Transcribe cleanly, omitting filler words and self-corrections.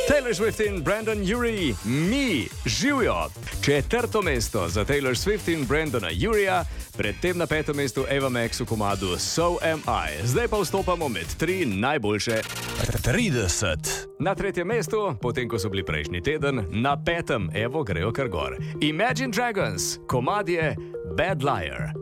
Taylor Swift in Brandon Urie, mi, živijo. Četrto mesto za Taylor Swift in Brandona Urija, predtem na petem mestu Ava Max v komadu So Am I. Zdaj pa vstopamo med 3 najboljše 30. Na tretjem mestu, potem ko so bili prejšnji teden, na petem, evo grejo kar gor. Imagine Dragons, komad je Bad Liar.